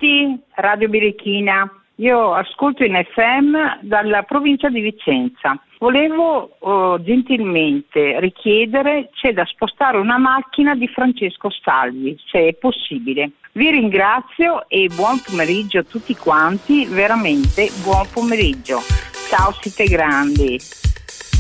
tutti, Radio Birichina. Io ascolto in FM dalla provincia di Vicenza. Volevo gentilmente richiedere, c'è da spostare una macchina di Francesco Salvi, se è possibile. Vi ringrazio e buon pomeriggio a tutti quanti, veramente buon pomeriggio. Ciao, siete grandi.